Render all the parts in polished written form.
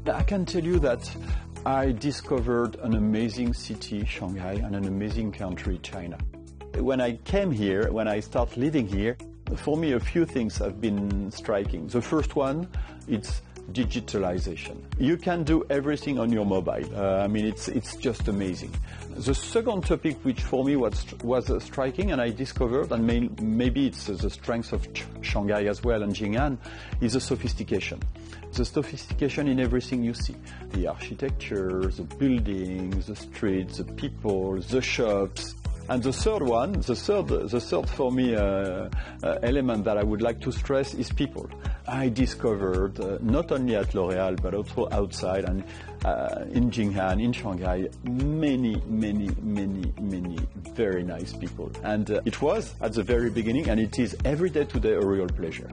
I can tell you that I discovered an amazing city, Shanghai, and an amazing country, China. When I came here, when I started living here, for me a few things have been striking. The first one, it's digitalization. You can do everything on your mobile. I mean, it's just amazing. The second topic, which for me was striking, and I discovered, and maybe it's the strength of Shanghai as well and Jing'an, is the sophistication. The sophistication in everything you see. The architecture, the buildings, the streets, the people, the shops. And the third one, the third for me element that I would like to stress is people. I discovered, not only at L'Oréal, but also outside and in Jing'an, in Shanghai, many very nice people. And it was at the very beginning, and it is every day today a real pleasure.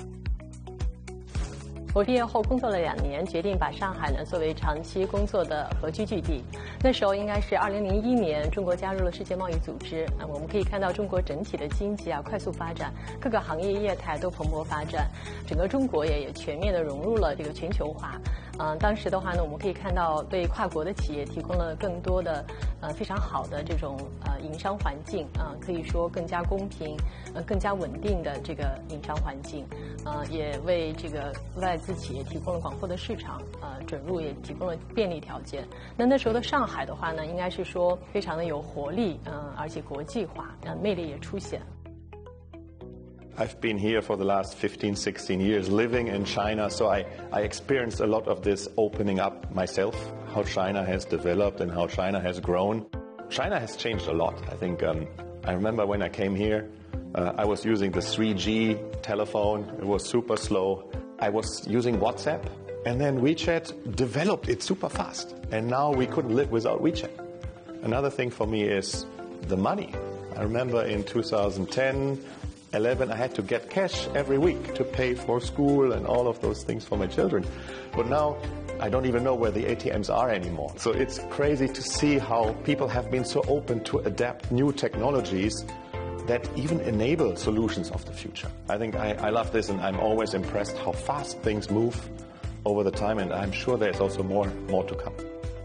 我毕业后工作了2年，决定把上海呢作为长期工作的合居据地。那时候应该是2001年，中国加入了世界贸易组织。我们可以看到中国整体的经济快速发展，各个行业业态都蓬勃发展，整个中国也全面的融入了这个全球化。当时的话呢，我们可以看到对跨国的企业提供了更多的非常好的这种营商环境可以说更加公平、更加稳定的这个营商环境，也为这个外资企业提供了广阔的市场，准入也提供了便利条件。那时候的上海的话呢，应该是说非常的有活力，而且国际化，魅力也出现。 I've been here for the last 15, 16 years living in China, so I experienced a lot of this opening up myself, how China has developed and how China has grown. China has changed a lot. I think I remember when I came here, I was using the 3G telephone. It was super slow. I was using WhatsApp, and then WeChat developed it super fast. And now we couldn't live without WeChat. Another thing for me is the money. I remember in 2010, 11, I had to get cash every week to pay for school and all of those things for my children. But now I don't even know where the ATMs are anymore. So it's crazy to see how people have been so open to adapt new technologies that even enable solutions of the future. I think I love this, and I'm always impressed how fast things move over the time, and I'm sure there's also more to come.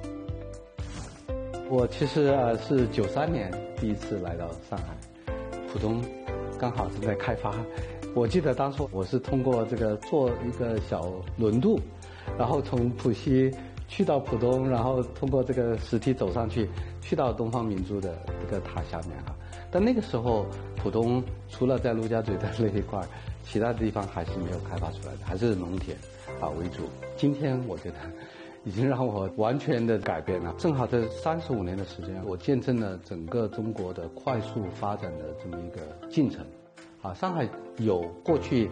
我其实是93年第一次来到上海，浦东刚好正在开发。我记得当初我是通过这个坐一个小轮渡，然后从浦西去到浦东，然后通过这个石梯走上去，去到东方明珠的这个塔下面但那个时候浦东除了在陆家嘴的那一块，其他地方还是没有开发出来的，还是农田为主。今天我觉得已经让我完全的改变了。正好这35年的时间，我见证了整个中国的快速发展的这么一个进程。上海有过去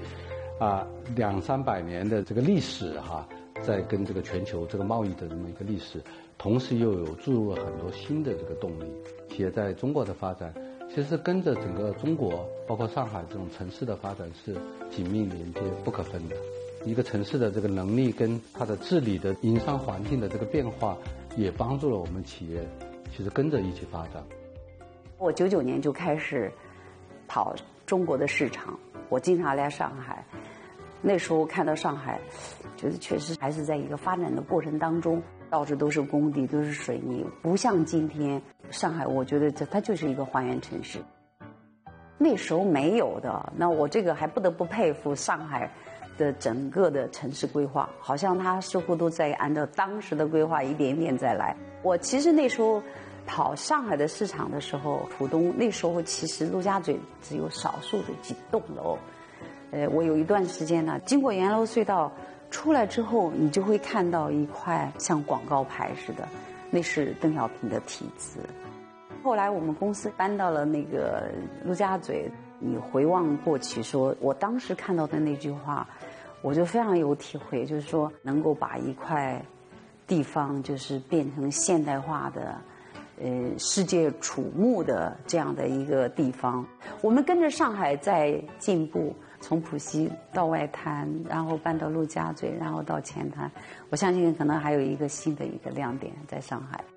200-300年的这个历史在跟这个全球这个贸易的这么一个历史，同时又有注入了很多新的这个动力。企业在中国的发展，其实跟着整个中国，包括上海这种城市的发展是紧密连接、不可分的。一个城市的这个能力跟它的治理的营商环境的这个变化，也帮助了我们企业其实跟着一起发展。 我99年就开始跑中国的市场，我经常来上海。那时候看到上海，觉得确实还是在一个发展的过程当中，到处都是工地，都是水泥，不像今天上海，我觉得它就是一个还原城市。那时候没有的，那我这个还不得不佩服上海的整个的城市规划，好像它似乎都在按照当时的规划一点一点再来。我其实那时候跑上海的市场的时候，浦东那时候其实陆家嘴只有少数的几栋楼。我有一段时间呢，经过沿楼隧道出来之后，你就会看到一块像广告牌似的，那是邓小平的题字。后来我们公司搬到了那个陆家嘴，你回望过去说，我当时看到的那句话，我就非常有体会，就是说能够把一块地方就是变成现代化的世界瞩目的这样的一个地方。我们跟着上海在进步，从浦西到外滩，然后搬到陆家嘴，然后到前滩。我相信可能还有一个新的一个亮点在上海。